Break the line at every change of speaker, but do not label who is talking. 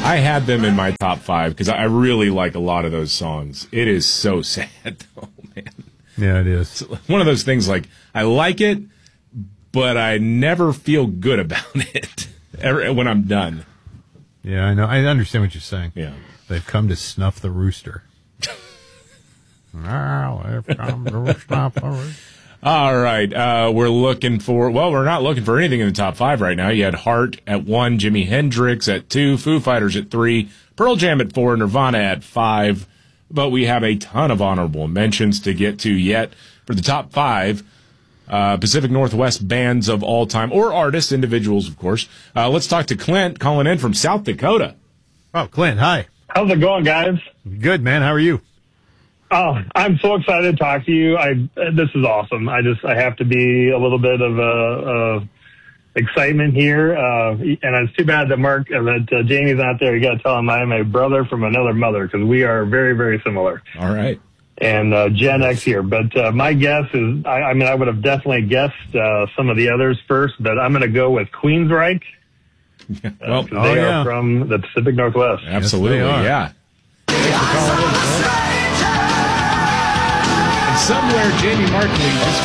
I had them in my top 5 because I really like a lot of those songs. It is so sad, though, man.
Yeah, it is.
It's one of those things like, I like it, but I never feel good about it when I'm done.
Yeah, I know. I understand what you're saying.
Yeah.
They've come to snuff the rooster. Now they've come to snuff the rooster.
All right. We're not looking for anything in the top 5 right now. You had Heart at 1, Jimi Hendrix at 2, Foo Fighters at 3, Pearl Jam at 4, Nirvana at 5. But we have a ton of honorable mentions to get to yet. For the top 5, Pacific Northwest bands of all time, or artists, individuals, of course. Let's talk to Clint calling in from South Dakota.
Oh, Clint, hi.
How's it going, guys?
Good, man. How are you?
Oh, I'm so excited to talk to you. This is awesome. I have to be a little bit of excitement here. And it's too bad that Jamie's not there. You got to tell him I'm a brother from another mother because we are very, very similar.
All right.
And Gen X here. But my guess is, I would have definitely guessed some of the others first, but I'm going to go with Queensryche.
Well,
they are from the Pacific Northwest.
Absolutely,
yes,
yeah. And somewhere Jamie Markley just